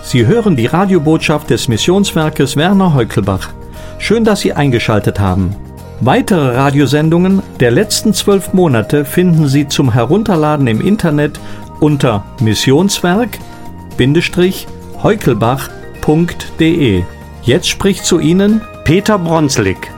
Sie hören die Radiobotschaft des Missionswerkes Werner Heukelbach. Schön, dass Sie eingeschaltet haben. Weitere Radiosendungen der letzten 12 Monate finden Sie zum Herunterladen im Internet unter missionswerk-heukelbach.de. Jetzt spricht zu Ihnen Peter Bronslik.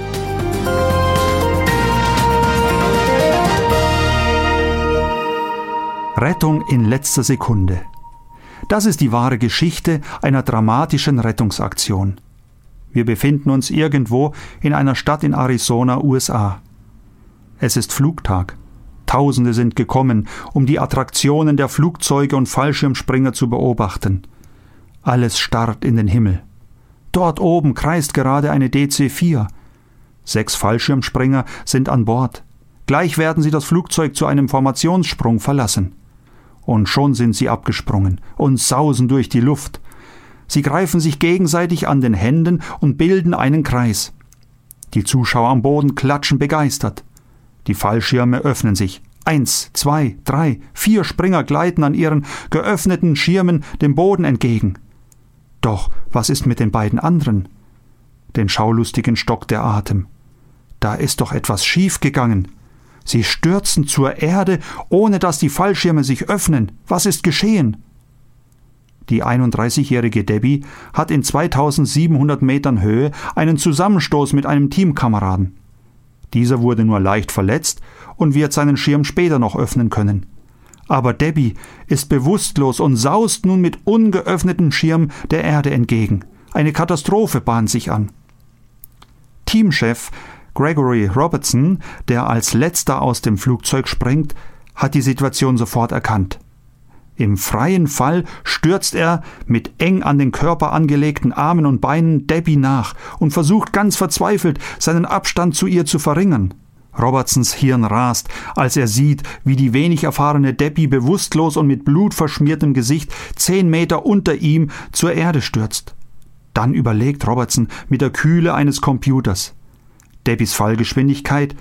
Rettung in letzter Sekunde. Das ist die wahre Geschichte einer dramatischen Rettungsaktion. Wir befinden uns irgendwo in einer Stadt in Arizona, USA. Es ist Flugtag. Tausende sind gekommen, um die Attraktionen der Flugzeuge und Fallschirmspringer zu beobachten. Alles starrt in den Himmel. Dort oben kreist gerade eine DC-4. 6 Fallschirmspringer sind an Bord. Gleich werden sie das Flugzeug zu einem Formationssprung verlassen. Und schon sind sie abgesprungen und sausen durch die Luft. Sie greifen sich gegenseitig an den Händen und bilden einen Kreis. Die Zuschauer am Boden klatschen begeistert. Die Fallschirme öffnen sich. 1, 2, 3, 4 Springer gleiten an ihren geöffneten Schirmen dem Boden entgegen. Doch was ist mit den beiden anderen? Den Schaulustigen stockt der Atem. Da ist doch etwas schief gegangen. Sie stürzen zur Erde, ohne dass die Fallschirme sich öffnen. Was ist geschehen? Die 31-jährige Debbie hat in 2700 Metern Höhe einen Zusammenstoß mit einem Teamkameraden. Dieser wurde nur leicht verletzt und wird seinen Schirm später noch öffnen können. Aber Debbie ist bewusstlos und saust nun mit ungeöffnetem Schirm der Erde entgegen. Eine Katastrophe bahnt sich an. Teamchef Gregory Robertson, der als letzter aus dem Flugzeug springt, hat die Situation sofort erkannt. Im freien Fall stürzt er mit eng an den Körper angelegten Armen und Beinen Debbie nach und versucht ganz verzweifelt, seinen Abstand zu ihr zu verringern. Robertsons Hirn rast, als er sieht, wie die wenig erfahrene Debbie bewusstlos und mit blutverschmiertem Gesicht 10 Meter unter ihm zur Erde stürzt. Dann überlegt Robertson mit der Kühle eines Computers. Debbies Fallgeschwindigkeit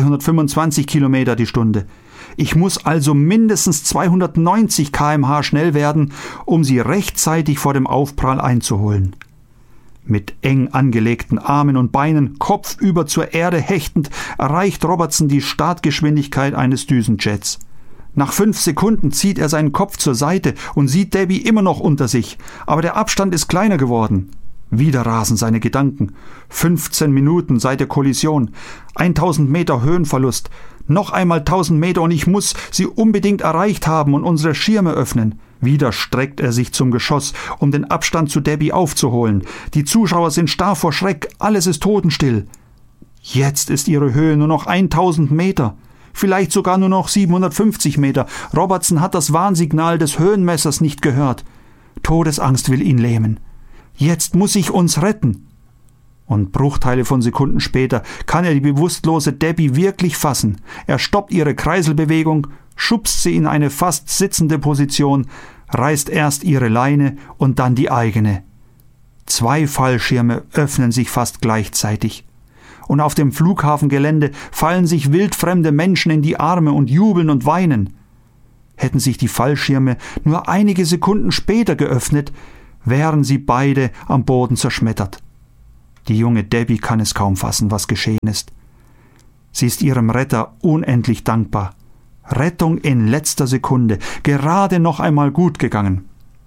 225 Kilometer die Stunde. Ich muss also mindestens 290 km/h schnell werden, um sie rechtzeitig vor dem Aufprall einzuholen. Mit eng angelegten Armen und Beinen kopfüber zur Erde hechtend erreicht Robertson die Startgeschwindigkeit eines Düsenjets. Nach 5 Sekunden zieht er seinen Kopf zur Seite und sieht Debbie immer noch unter sich, aber der Abstand ist kleiner geworden. Wieder rasen seine Gedanken. 15 Minuten seit der Kollision, 1000 Meter Höhenverlust, noch einmal 1000 Meter und ich muss sie unbedingt erreicht haben und unsere Schirme öffnen. Wieder streckt er sich zum Geschoss, um den Abstand zu Debbie aufzuholen. Die Zuschauer sind starr vor Schreck, alles ist totenstill. Jetzt ist ihre Höhe nur noch 1000 Meter, vielleicht sogar nur noch 750 Meter. Robertson hat das Warnsignal des Höhenmessers nicht gehört. Todesangst will ihn lähmen. Jetzt muss ich uns retten. Und Bruchteile von Sekunden später kann er die bewusstlose Debbie wirklich fassen. Er stoppt ihre Kreiselbewegung, schubst sie in eine fast sitzende Position, reißt erst ihre Leine und dann die eigene. 2 Fallschirme öffnen sich fast gleichzeitig. Und auf dem Flughafengelände fallen sich wildfremde Menschen in die Arme und jubeln und weinen. Hätten sich die Fallschirme nur einige Sekunden später geöffnet, wären sie beide am Boden zerschmettert. Die junge Debbie kann es kaum fassen, was geschehen ist. Sie ist ihrem Retter unendlich dankbar. Rettung in letzter Sekunde, gerade noch einmal gut gegangen.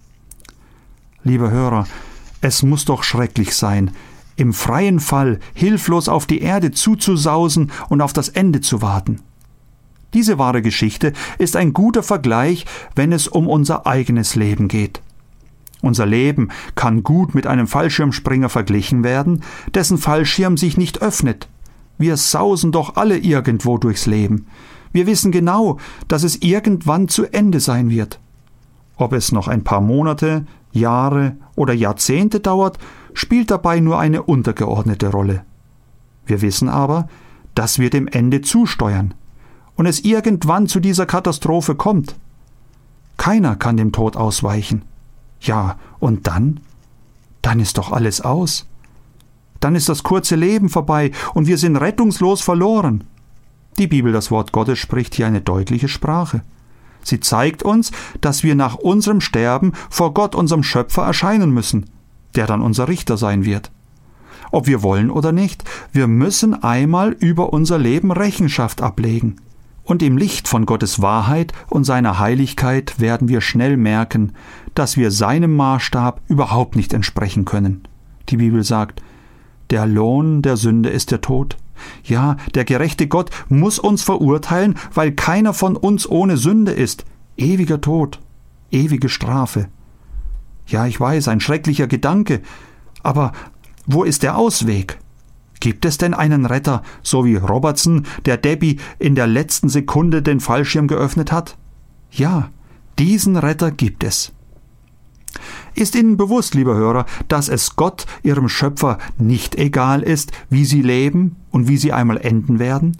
Lieber Hörer, es muss doch schrecklich sein, im freien Fall hilflos auf die Erde zuzusausen und auf das Ende zu warten. Diese wahre Geschichte ist ein guter Vergleich, wenn es um unser eigenes Leben geht. Unser Leben kann gut mit einem Fallschirmspringer verglichen werden, dessen Fallschirm sich nicht öffnet. Wir sausen doch alle irgendwo durchs Leben. Wir wissen genau, dass es irgendwann zu Ende sein wird. Ob es noch ein paar Monate, Jahre oder Jahrzehnte dauert, spielt dabei nur eine untergeordnete Rolle. Wir wissen aber, dass wir dem Ende zusteuern und es irgendwann zu dieser Katastrophe kommt. Keiner kann dem Tod ausweichen. Ja, und dann? Dann ist doch alles aus. Dann ist das kurze Leben vorbei und wir sind rettungslos verloren. Die Bibel, das Wort Gottes, spricht hier eine deutliche Sprache. Sie zeigt uns, dass wir nach unserem Sterben vor Gott, unserem Schöpfer, erscheinen müssen, der dann unser Richter sein wird. Ob wir wollen oder nicht, wir müssen einmal über unser Leben Rechenschaft ablegen. Und im Licht von Gottes Wahrheit und seiner Heiligkeit werden wir schnell merken, dass wir seinem Maßstab überhaupt nicht entsprechen können. Die Bibel sagt, der Lohn der Sünde ist der Tod. Ja, der gerechte Gott muss uns verurteilen, weil keiner von uns ohne Sünde ist. Ewiger Tod, ewige Strafe. Ja, ich weiß, ein schrecklicher Gedanke, aber wo ist der Ausweg? Gibt es denn einen Retter, so wie Robertson, der Debbie in der letzten Sekunde den Fallschirm geöffnet hat? Ja, diesen Retter gibt es. Ist Ihnen bewusst, lieber Hörer, dass es Gott, Ihrem Schöpfer, nicht egal ist, wie Sie leben und wie Sie einmal enden werden?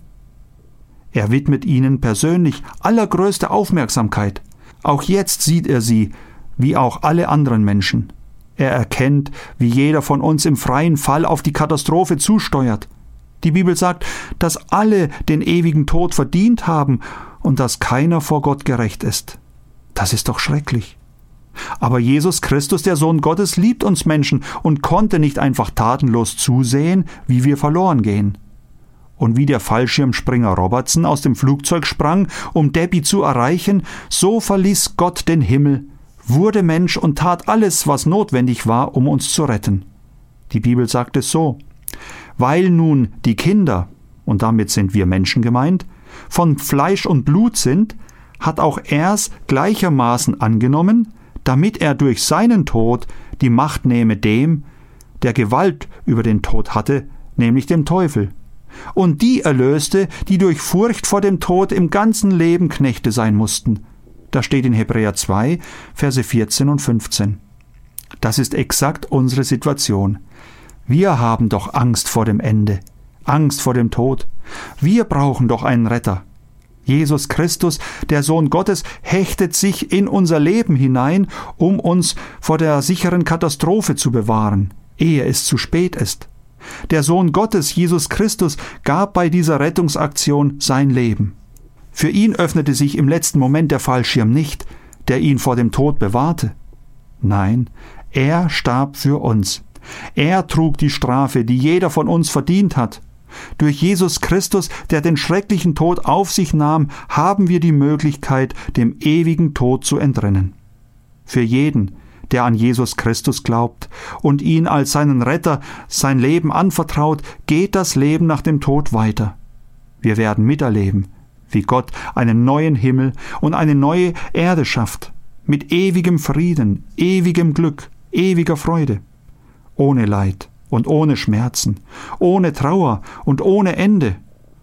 Er widmet Ihnen persönlich allergrößte Aufmerksamkeit. Auch jetzt sieht er Sie, wie auch alle anderen Menschen. Er erkennt, wie jeder von uns im freien Fall auf die Katastrophe zusteuert. Die Bibel sagt, dass alle den ewigen Tod verdient haben und dass keiner vor Gott gerecht ist. Das ist doch schrecklich. Aber Jesus Christus, der Sohn Gottes, liebt uns Menschen und konnte nicht einfach tatenlos zusehen, wie wir verloren gehen. Und wie der Fallschirmspringer Robertson aus dem Flugzeug sprang, um Debbie zu erreichen, so verließ Gott den Himmel, wurde Mensch und tat alles, was notwendig war, um uns zu retten. Die Bibel sagt es so: Weil nun die Kinder, und damit sind wir Menschen gemeint, von Fleisch und Blut sind, hat auch er's gleichermaßen angenommen, damit er durch seinen Tod die Macht nehme dem, der Gewalt über den Tod hatte, nämlich dem Teufel, und die erlöste, die durch Furcht vor dem Tod im ganzen Leben Knechte sein mussten. Das steht in Hebräer 2, Verse 14 und 15. Das ist exakt unsere Situation. Wir haben doch Angst vor dem Ende, Angst vor dem Tod. Wir brauchen doch einen Retter. Jesus Christus, der Sohn Gottes, hechtet sich in unser Leben hinein, um uns vor der sicheren Katastrophe zu bewahren, ehe es zu spät ist. Der Sohn Gottes, Jesus Christus, gab bei dieser Rettungsaktion sein Leben. Für ihn öffnete sich im letzten Moment der Fallschirm nicht, der ihn vor dem Tod bewahrte. Nein, er starb für uns. Er trug die Strafe, die jeder von uns verdient hat. Durch Jesus Christus, der den schrecklichen Tod auf sich nahm, haben wir die Möglichkeit, dem ewigen Tod zu entrinnen. Für jeden, der an Jesus Christus glaubt und ihn als seinen Retter sein Leben anvertraut, geht das Leben nach dem Tod weiter. Wir werden miterleben, wie Gott einen neuen Himmel und eine neue Erde schafft, mit ewigem Frieden, ewigem Glück, ewiger Freude, ohne Leid und ohne Schmerzen, ohne Trauer und ohne Ende.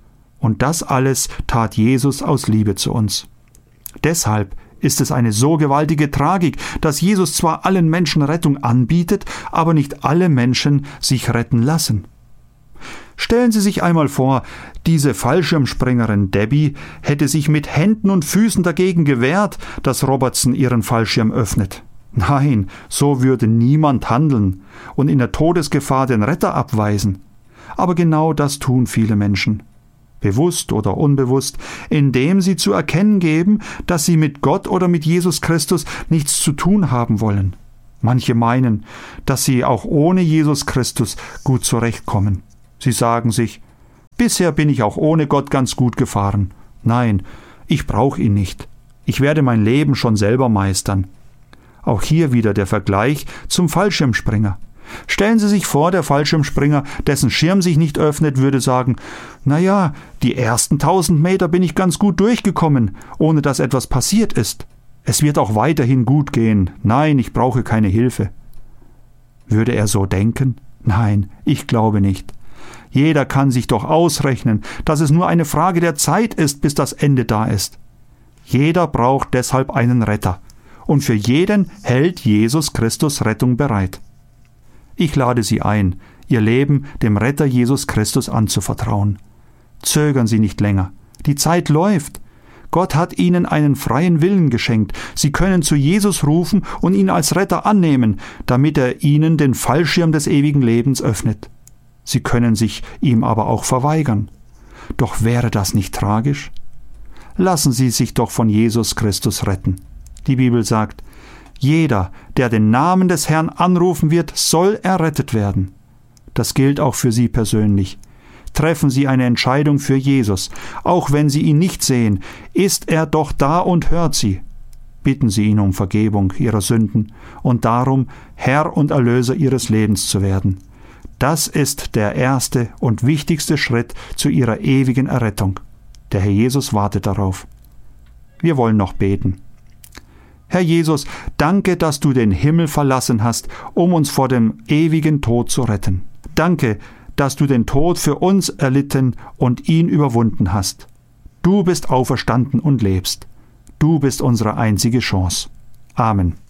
Und das alles tat Jesus aus Liebe zu uns. Deshalb ist es eine so gewaltige Tragik, dass Jesus zwar allen Menschen Rettung anbietet, aber nicht alle Menschen sich retten lassen. Stellen Sie sich einmal vor, diese Fallschirmspringerin Debbie hätte sich mit Händen und Füßen dagegen gewehrt, dass Robertson ihren Fallschirm öffnet. Nein, so würde niemand handeln und in der Todesgefahr den Retter abweisen. Aber genau das tun viele Menschen. Bewusst oder unbewusst, indem sie zu erkennen geben, dass sie mit Gott oder mit Jesus Christus nichts zu tun haben wollen. Manche meinen, dass sie auch ohne Jesus Christus gut zurechtkommen. Sie sagen sich, bisher bin ich auch ohne Gott ganz gut gefahren. Nein, ich brauche ihn nicht. Ich werde mein Leben schon selber meistern. Auch hier wieder der Vergleich zum Fallschirmspringer. Stellen Sie sich vor, der Fallschirmspringer, dessen Schirm sich nicht öffnet, würde sagen, naja, die ersten 1000 Meter bin ich ganz gut durchgekommen, ohne dass etwas passiert ist. Es wird auch weiterhin gut gehen. Nein, ich brauche keine Hilfe. Würde er so denken? Nein, ich glaube nicht. Jeder kann sich doch ausrechnen, dass es nur eine Frage der Zeit ist, bis das Ende da ist. Jeder braucht deshalb einen Retter. Und für jeden hält Jesus Christus Rettung bereit. Ich lade Sie ein, Ihr Leben dem Retter Jesus Christus anzuvertrauen. Zögern Sie nicht länger. Die Zeit läuft. Gott hat Ihnen einen freien Willen geschenkt. Sie können zu Jesus rufen und ihn als Retter annehmen, damit er Ihnen den Fallschirm des ewigen Lebens öffnet. Sie können sich ihm aber auch verweigern. Doch wäre das nicht tragisch? lassen Sie sich doch von Jesus Christus retten. Die Bibel sagt, jeder, der den Namen des Herrn anrufen wird, soll errettet werden. Das gilt auch für Sie persönlich. Treffen Sie eine Entscheidung für Jesus. Auch wenn Sie ihn nicht sehen, ist er doch da und hört Sie. Bitten Sie ihn um Vergebung Ihrer Sünden und darum, Herr und Erlöser Ihres Lebens zu werden. Das ist der erste und wichtigste Schritt zu Ihrer ewigen Errettung. Der Herr Jesus wartet darauf. Wir wollen noch beten. Herr Jesus, danke, dass du den Himmel verlassen hast, um uns vor dem ewigen Tod zu retten. Danke, dass du den Tod für uns erlitten und ihn überwunden hast. Du bist auferstanden und lebst. Du bist unsere einzige Chance. Amen.